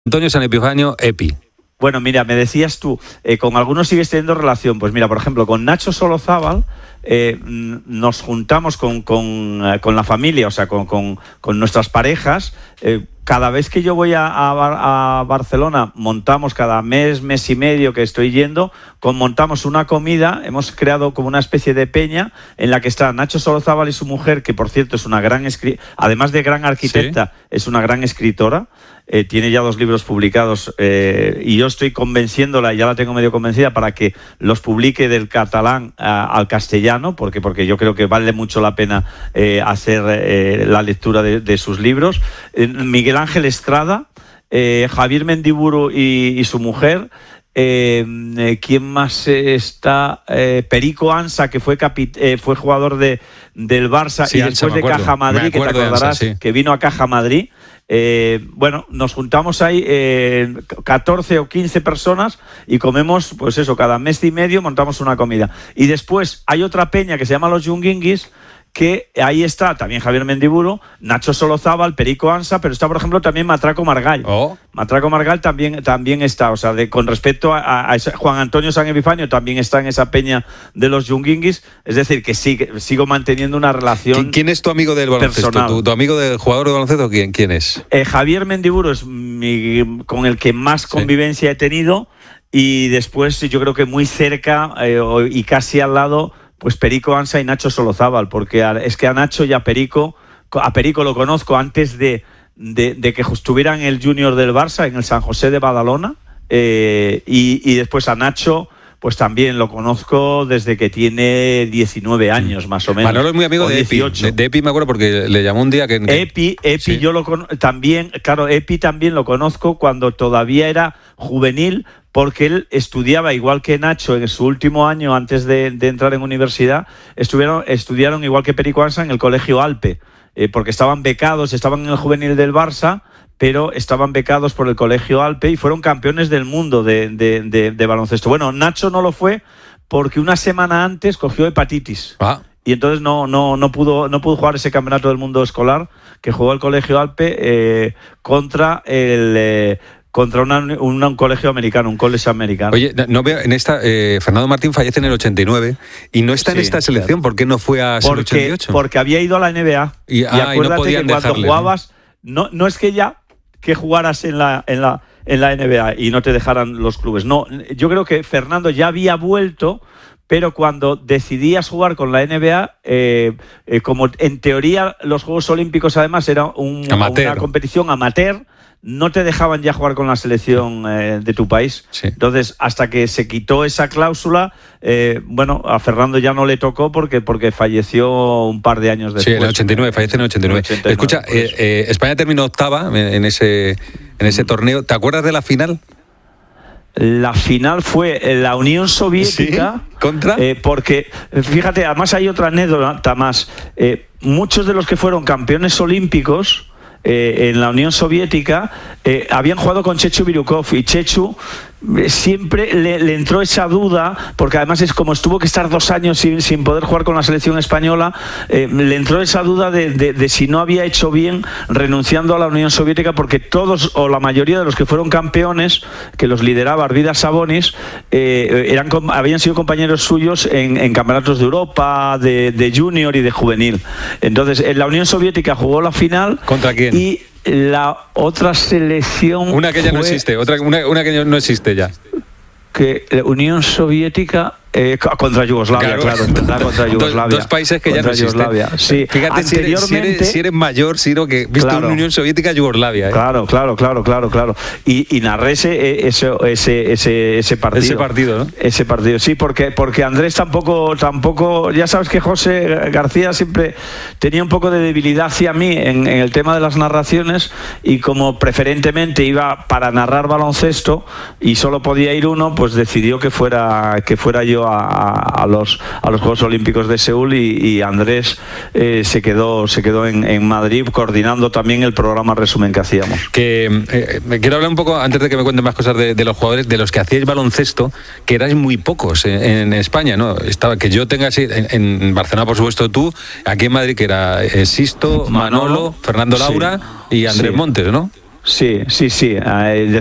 Antonio San Epifanio, Epi. Bueno, mira, me decías tú, con algunos sigues teniendo relación. Pues mira, por ejemplo, con Nacho Solozábal nos juntamos con la familia, o sea, con nuestras parejas. Cada vez que yo voy a Barcelona, montamos cada mes y medio que estoy yendo, montamos una comida. Hemos creado como una especie de peña en la que está Nacho Solozábal y su mujer, que por cierto es una gran además de gran arquitecta, ¿sí? Es una gran escritora. Tiene ya 2 libros publicados y yo estoy convenciéndola, ya la tengo medio convencida, para que los publique del catalán al castellano, porque yo creo que vale mucho la pena hacer la lectura de sus libros. Miguel Ángel Estrada, Javier Mendiburu y su mujer. ¿Quién más está? Perico Ansa, que fue jugador del Barça, sí, y después de Caja Madrid, que te acordarás, sí, que vino a Caja Madrid. Bueno, nos juntamos ahí 14 o 15 personas y comemos, pues eso, cada mes y medio montamos una comida. Y después hay otra peña que se llama Los Yunguinguis, que ahí está también Javier Mendiburu, Nacho Solozábal, Perico Ansa, pero está, por ejemplo, también Matraco Margall. Matraco Margall también está, o sea, con respecto a Juan Antonio San Epifanio, también está en esa peña de los Yunguinguis. Es decir, que sí, que sigo manteniendo una relación. ¿Quién es tu amigo del baloncesto? ¿Tu amigo del jugador de baloncesto? ¿Quién es? Javier Mendiburu es con el que más convivencia he tenido, y después yo creo que muy cerca y casi al lado, pues Perico Ansa y Nacho Solozábal, porque es que a Nacho y a Perico lo conozco antes de que estuviera en el Junior del Barça, en el San José de Badalona, y después a Nacho pues también lo conozco desde que tiene 19 años, más o menos. Manolo es muy amigo de 18. Epi. De Epi me acuerdo porque le llamó un día que... Epi, sí. Yo también, claro, Epi también lo conozco cuando todavía era juvenil, porque él estudiaba igual que Nacho en su último año antes de entrar en universidad. Estudiaron igual que Perico Ansa en el Colegio Alpe, porque estaban becados, estaban en el juvenil del Barça, pero estaban becados por el Colegio Alpe y fueron campeones del mundo de baloncesto. Bueno, Nacho no lo fue porque una semana antes cogió hepatitis. Y entonces no pudo jugar ese campeonato del mundo escolar que jugó el Colegio Alpe contra un colegio americano, un college americano. Oye, no veo en esta. Fernando Martín fallece en el 89 y no está en esta selección. Claro. ¿Por qué no fue a el 88? Porque había ido a la NBA. Y acuérdate no podían que cuando dejarle, jugabas, no es que ya que jugaras en la NBA y no te dejaran los clubes. No, yo creo que Fernando ya había vuelto, pero cuando decidías jugar con la NBA, como en teoría los Juegos Olímpicos además era una competición amateur, no te dejaban ya jugar con la selección de tu país. Sí. Entonces, hasta que se quitó esa cláusula, bueno, a Fernando ya no le tocó porque falleció un par de años después. Sí, en el 89, fallece en el 89. Escucha, España terminó octava en ese torneo. ¿Te acuerdas de la final? La final fue la Unión Soviética. ¿Sí? ¿Contra? Porque, fíjate, además hay otra anécdota más. Muchos de los que fueron campeones olímpicos en la Unión Soviética habían jugado con Chechu Birukov, y Chechu siempre le entró esa duda, porque además es como estuvo que estar 2 años sin poder jugar con la selección española, le entró esa duda de si no había hecho bien renunciando a la Unión Soviética, porque todos o la mayoría de los que fueron campeones, que los lideraba Arvidas Sabonis, habían sido compañeros suyos en campeonatos de Europa, de junior y de juvenil. Entonces en la Unión Soviética jugó la final. ¿Contra quién? Y la otra selección, una que ya no existe, una que no existe ya. Que la Unión Soviética contra Yugoslavia, claro, contra Yugoslavia. Dos países que ya no existen. Sí. Fíjate, si eres mayor, Ciro, que viste una Unión Soviética Yugoslavia. Claro. Y narré ese partido. Ese partido, ¿no? Ese partido, sí, porque Andrés tampoco, ya sabes que José García siempre tenía un poco de debilidad hacia mí en el tema de las narraciones, y como preferentemente iba para narrar baloncesto y solo podía ir uno, pues decidió que fuera yo a los Juegos Olímpicos de Seúl, y Andrés se quedó en Madrid coordinando también el programa resumen que hacíamos. Me quiero hablar un poco, antes de que me cuenten más cosas de los jugadores, de los que hacíais baloncesto, que erais muy pocos en España, ¿no? Que yo tenga así, en Barcelona por supuesto tú, aquí en Madrid que era Sisto, Manolo, Fernando Laura y Andrés Montes, ¿no? Sí.